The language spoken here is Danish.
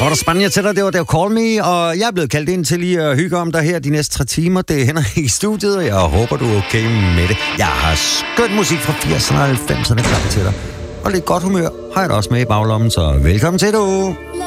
Så var der Spanier til dig, det var Call Me, og jeg er blevet kaldt ind til lige at hygge om dig her de næste 3 timer. Det er Henrik i studiet, og jeg håber, du er okay med det. Jeg har skøn musik fra 80'erne og 90'erne klar til dig. Og lidt godt humør har jeg da også med i baglommen, så velkommen til, du.